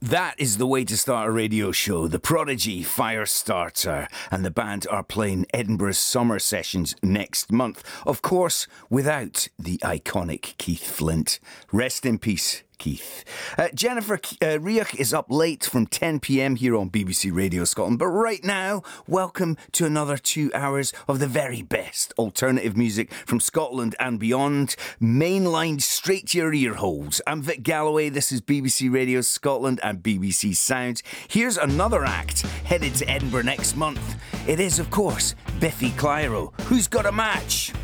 That is the way to start a radio show. The Prodigy Firestarter and the band are playing Edinburgh's summer sessions next month. Of course, without the iconic Keith Flint. Rest in peace, Keith. Jennifer Riach is up late from 10 p.m. here on BBC Radio Scotland. But right now, welcome to another 2 hours of the very best alternative music from Scotland and beyond, mainlined straight to your ear holes. I'm Vic Galloway. This is BBC Radio Scotland and BBC Sounds. Here's another act headed to Edinburgh next month. It is, of course, Biffy Clyro. Who's got a match?